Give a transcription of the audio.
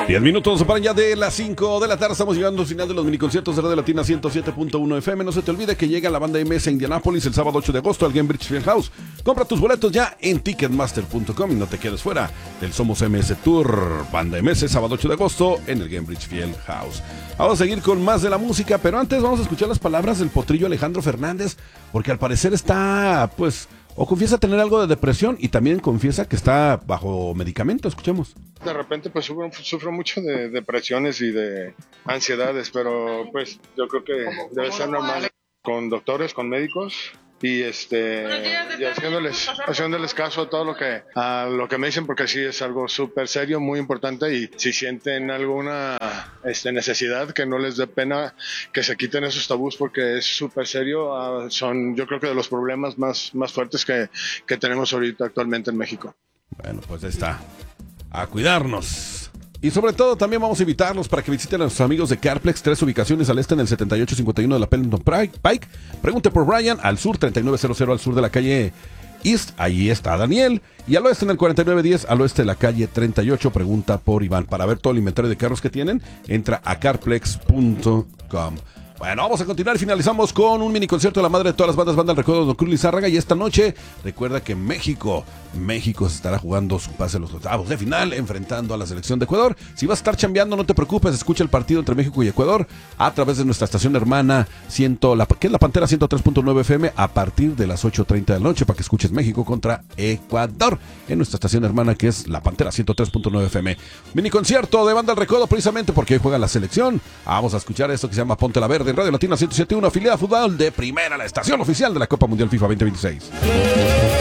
10 minutos para ya de las 5 de la tarde. Estamos llegando al final de los miniconciertos de Radio Latina 107.1 FM. No se te olvide que llega la banda MS a Indianápolis el sábado 8 de agosto al Gainbridge Fieldhouse. Compra tus boletos ya en Ticketmaster.com y no te quedes fuera del Somos MS Tour. Banda MS, sábado 8 de agosto en el Gainbridge Fieldhouse. Vamos a seguir con más de la música, pero antes vamos a escuchar las palabras del potrillo Alejandro Fernández, porque al parecer está, o confiesa tener algo de depresión y también confiesa que está bajo medicamento. Escuchemos. De repente pues sufro mucho de depresiones y de ansiedades, pero pues yo creo que debe ser normal con doctores, con médicos y haciéndoles caso a todo lo que me dicen, porque sí es algo súper serio, muy importante, y si sienten alguna necesidad, que no les dé pena, que se quiten esos tabús, porque es súper serio. Son, yo creo que de los problemas más fuertes que tenemos ahorita actualmente en México. Bueno, pues ahí está. A cuidarnos. Y sobre todo también vamos a invitarlos para que visiten a nuestros amigos de Carplex, 3 ubicaciones al este en el 7851 de la Pendleton Pike. Pregunte por Brian, al sur 3900 al sur de la calle East, ahí está Daniel. Y al oeste en el 4910, al oeste de la calle 38, pregunta por Iván. Para ver todo el inventario de carros que tienen, entra a carplex.com. Bueno, vamos a continuar y finalizamos con un mini concierto de la madre de todas las bandas, Banda del Recodo de Don Cruz Lizárraga. Y esta noche, recuerda que México se estará jugando su pase a los octavos de final, enfrentando a la selección de Ecuador. Si vas a estar chambeando, no te preocupes, escucha el partido entre México y Ecuador a través de nuestra estación hermana, que es la Pantera 103.9 FM, a partir de las 8:30 de la noche, para que escuches México contra Ecuador, en nuestra estación hermana, que es la Pantera 103.9 FM. Mini concierto de Banda del Recodo, precisamente porque hoy juega la selección. Vamos a escuchar esto que se llama Ponte la Verde en Radio Latina 107.1, afiliada fútbol de primera, la estación oficial de la Copa Mundial FIFA 2026.